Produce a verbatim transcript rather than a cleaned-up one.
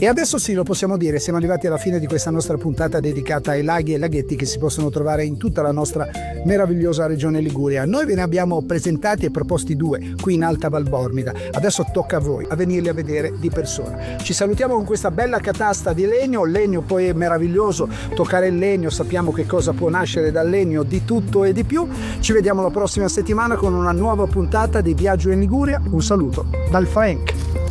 E adesso sì, lo possiamo dire, siamo arrivati alla fine di questa nostra puntata dedicata ai laghi e laghetti che si possono trovare in tutta la nostra meravigliosa regione Liguria. Noi ve ne abbiamo presentati e proposti due qui in Alta Valbormida, adesso tocca a voi a venirli a vedere di persona. Ci salutiamo con questa bella catasta di legno, legno poi è meraviglioso, toccare il legno, sappiamo che cosa può nascere dal legno, di tutto e di più. Ci vediamo la prossima settimana con una nuova puntata di Viaggio in Liguria. Un saluto dal Frank.